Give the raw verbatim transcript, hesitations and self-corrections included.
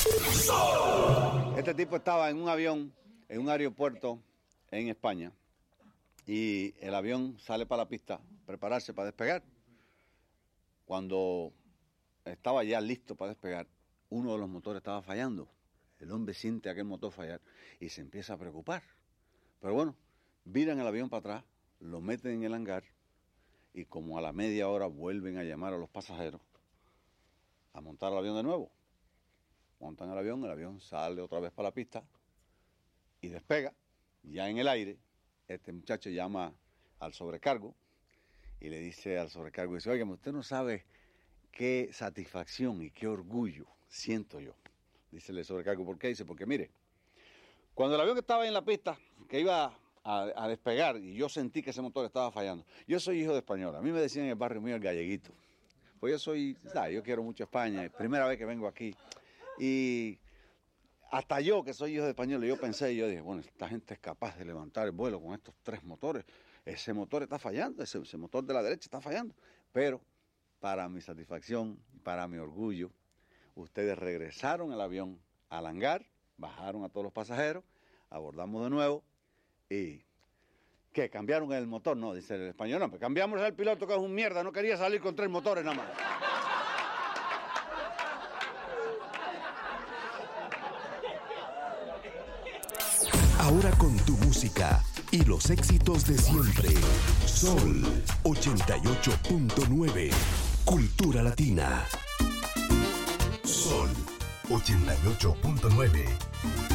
Este tipo estaba en un avión, en un aeropuerto en España, y el avión sale para la pista, prepararse para despegar. Cuando estaba ya listo para despegar, uno de los motores estaba fallando. El hombre siente aquel motor fallar y se empieza a preocupar. Pero bueno, viran el avión para atrás, lo meten en el hangar y como a la media hora vuelven a llamar a los pasajeros a montar el avión de nuevo. Montan el avión, el avión sale otra vez para la pista y despega. Ya en el aire, este muchacho llama al sobrecargo y le dice al sobrecargo, dice, oiga, usted no sabe qué satisfacción y qué orgullo siento yo. Dice el sobrecargo, ¿por qué? Dice, porque mire, cuando el avión estaba en la pista, que iba a, a despegar, y yo sentí que ese motor estaba fallando, yo soy hijo de español, a mí me decían en el barrio mío el galleguito, pues yo soy, ¿sabes? Yo quiero mucho España, es primera vez que vengo aquí, y hasta yo que soy hijo de español, yo pensé, yo dije, bueno, esta gente es capaz de levantar el vuelo con estos tres motores, ese motor está fallando, ese, ese motor de la derecha está fallando, pero para mi satisfacción, para mi orgullo, ustedes regresaron el avión al hangar, bajaron a todos los pasajeros, abordamos de nuevo y... ¿Qué? ¿Cambiaron el motor? No, dice el español, no, pues cambiamos el piloto que es un mierda, no quería salir con tres motores nada más. Ahora con tu música y los éxitos de siempre. Sol ochenta y ocho punto nueve. Cultura Latina. Sol ochenta y ocho punto nueve.